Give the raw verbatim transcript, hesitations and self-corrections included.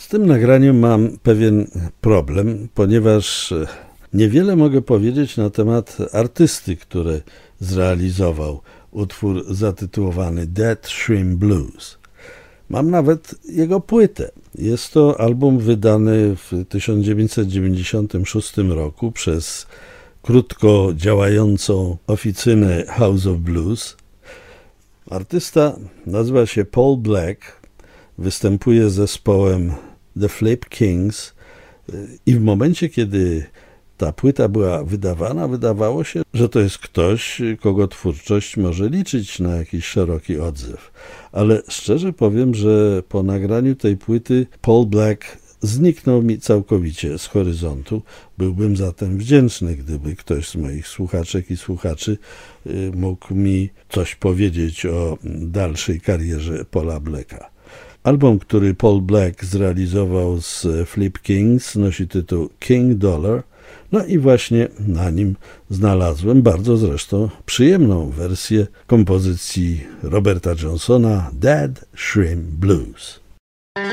tym nagraniem mam pewien problem, ponieważ niewiele mogę powiedzieć na temat artysty, który zrealizował utwór zatytułowany Dead Shrimp Blues. Mam nawet jego płytę. Jest to album wydany w tysiąc dziewięćset dziewięćdziesiątym szóstym roku przez krótko działającą oficynę House of Blues. Artysta nazywa się Paul Black, występuje z zespołem The Flip Kings i w momencie, kiedy ta płyta była wydawana, wydawało się, że to jest ktoś, kogo twórczość może liczyć na jakiś szeroki odzew. Ale szczerze powiem, że po nagraniu tej płyty Paul Black zniknął mi całkowicie z horyzontu. Byłbym zatem wdzięczny, gdyby ktoś z moich słuchaczek i słuchaczy mógł mi coś powiedzieć o dalszej karierze Paula Blacka. Album, który Paul Black zrealizował z Flip Kings, nosi tytuł King Dollar. No i właśnie na nim znalazłem bardzo zresztą przyjemną wersję kompozycji Roberta Johnsona Dead Shrimp Blues.